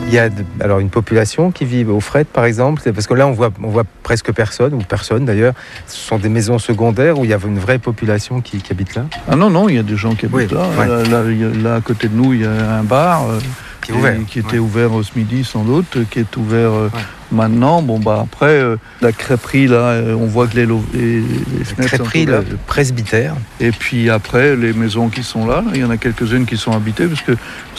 Il y a alors une population qui vit au Fret, par exemple, parce que là on voit presque personne, ou personne d'ailleurs. Ce sont des maisons secondaires où il y a une vraie population qui habite là. Ah non, il y a des gens qui habitent là. Ouais. Là, à côté de nous, il y a un bar qui est ouvert, qui était ouvert ce midi sans doute, qui est ouvert maintenant. Après, la crêperie, là, on voit que les fenêtres crêperie, sont le presbytère. Et puis après, les maisons qui sont là, il y en a quelques-unes qui sont habitées, parce que